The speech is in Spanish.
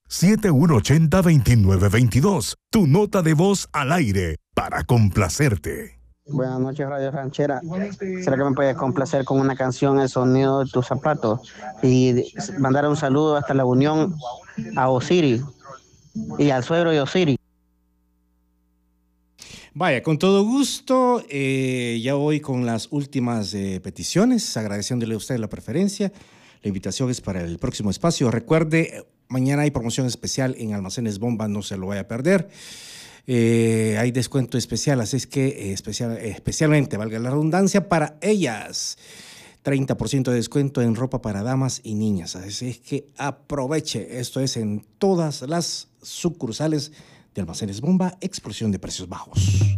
7180-2922. Tu nota de voz al aire para complacerte. Buenas noches, Radio Ranchera. ¿Será que me puedes complacer con una canción, El sonido de tus zapatos? Y mandar un saludo hasta la Unión a Osiris y al suegro de Osiris. Vaya, con todo gusto, ya voy con las últimas peticiones, agradeciéndole a usted la preferencia. La invitación es para el próximo espacio. Recuerde, mañana hay promoción especial en Almacenes Bomba, no se lo vaya a perder. Hay descuento especial, así es que especialmente, valga la redundancia, para ellas. 30% de descuento en ropa para damas y niñas. Así es que aproveche. Esto es en todas las sucursales de Almacenes Bomba, explosión de precios bajos.